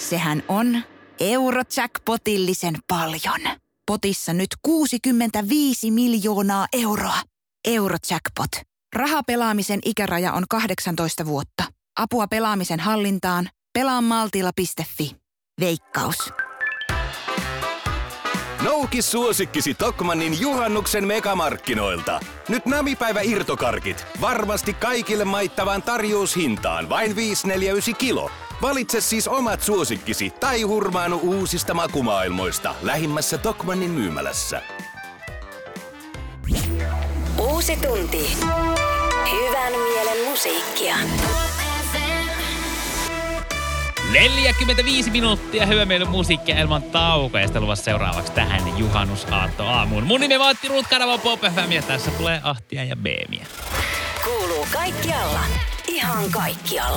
Sehän on Eurojackpotillisen paljon. Potissa nyt 65 miljoonaa euroa. Eurojackpot. Rahapelaamisen ikäraja on 18 vuotta. Apua pelaamisen hallintaan. Pelaa maltilla.fi. Veikkaus. Nouki suosikkisi Tokmannin juhannuksen megamarkkinoilta. Nyt namipäivä irtokarkit. Varmasti kaikille maittavaan tarjoushintaan. Vain 5,49 kilo. Valitse siis omat suosikkisi tai hurmaanu uusista makumaailmoista lähimmässä Tokmannin myymälässä. Uusi tunti. Hyvän mielen musiikkia. 45 minuuttia hyvä meidän musiikkia ilman taukoa. Ja sitten luvassa seuraavaksi tähän juhannusaattoaamuun. Mun nimi on Antti Ruut, kanava Pop FM ja tässä tulee Ahtia ja Beemiä. Kuuluu kaikkialla. Ihan kaikkialla.